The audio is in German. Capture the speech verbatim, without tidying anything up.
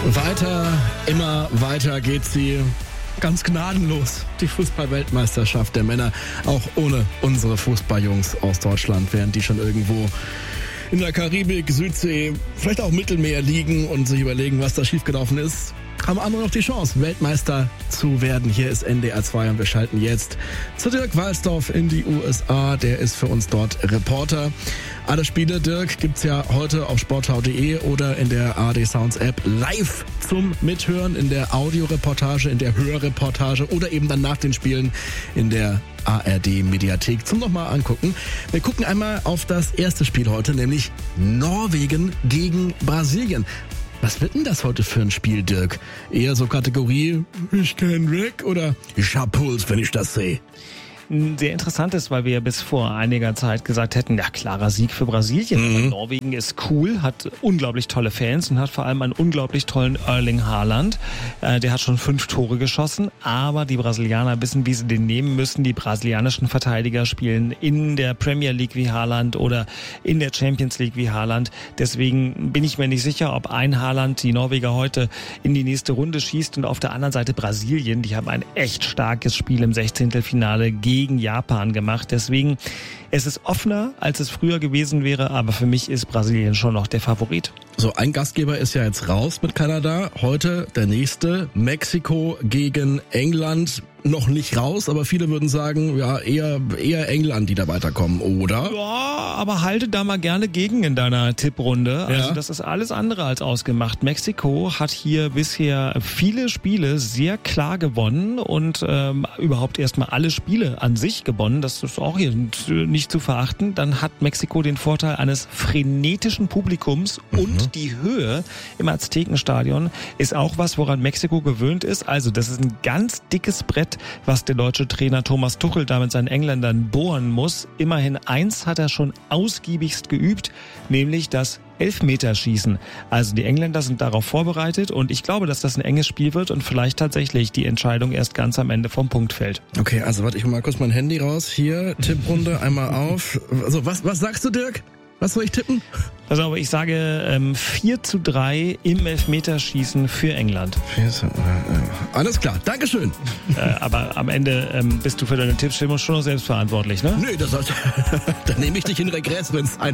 Weiter, immer weiter geht sie. Ganz gnadenlos. Die Fußball-Weltmeisterschaft der Männer. Auch ohne unsere Fußballjungs aus Deutschland, während die schon irgendwo in der Karibik, Südsee, vielleicht auch Mittelmeer liegen und sich überlegen, was da schiefgelaufen ist, haben andere noch die Chance, Weltmeister zu werden. Hier ist N D R zwei und wir schalten jetzt zu Dirk Walsdorf in die U S A. Der ist für uns dort Reporter. Alle Spiele, Dirk, gibt's ja heute auf sportschau punkt de oder in der A R D Sounds App live zum Mithören, in der Audioreportage, in der Hörreportage oder eben dann nach den Spielen in der A R D Mediathek zum nochmal angucken. Wir gucken einmal auf das erste Spiel heute, nämlich Norwegen gegen Brasilien. Was wird denn das heute für ein Spiel, Dirk? Eher so Kategorie, ich kenn weg oder ich hab Puls, wenn ich das sehe? Sehr interessant ist, weil wir ja bis vor einiger Zeit gesagt hätten, ja, klarer Sieg für Brasilien. Mhm. Norwegen ist cool, hat unglaublich tolle Fans und hat vor allem einen unglaublich tollen Erling Haaland. Äh, der hat schon fünf Tore geschossen, aber die Brasilianer wissen, wie sie den nehmen müssen. Die brasilianischen Verteidiger spielen in der Premier League wie Haaland oder in der Champions League wie Haaland. Deswegen bin ich mir nicht sicher, ob ein Haaland die Norweger heute in die nächste Runde schießt und auf der anderen Seite Brasilien. Die haben ein echt starkes Spiel im Sechzehntelfinale gegen gegen Japan gemacht. Deswegen, es ist offener, als es früher gewesen wäre, aber für mich ist Brasilien schon noch der Favorit. So, ein Gastgeber ist ja jetzt raus mit Kanada. Heute der nächste. Mexiko gegen England. Noch nicht raus, aber viele würden sagen, ja, eher eher England, die da weiterkommen, oder? Ja, aber halte da mal gerne gegen in deiner Tipprunde. Also ja. Das ist alles andere als ausgemacht. Mexiko hat hier bisher viele Spiele sehr klar gewonnen und ähm, überhaupt erstmal alle Spiele an sich gewonnen. Das ist auch hier nicht zu verachten. Dann hat Mexiko den Vorteil eines frenetischen Publikums mhm. und die Höhe im Aztekenstadion ist auch was, woran Mexiko gewöhnt ist. Also das ist ein ganz dickes Brett, was der deutsche Trainer Thomas Tuchel da mit seinen Engländern bohren muss. Immerhin eins hat er schon ausgiebigst geübt, nämlich das Elfmeterschießen. Also die Engländer sind darauf vorbereitet und ich glaube, dass das ein enges Spiel wird und vielleicht tatsächlich die Entscheidung erst ganz am Ende vom Punkt fällt. Okay, also warte, ich hol mal kurz mein Handy raus. Hier, Tipprunde, einmal auf. Also was, was sagst du, Dirk? Was soll ich tippen? Also aber ich sage ähm, vier zu drei im Elfmeterschießen für England. Alles klar, Dankeschön. Äh, aber am Ende ähm, bist du für deine Tipps schon noch selbst verantwortlich, ne? Nee, das heißt, dann nehme ich dich in Regress, wenn es ein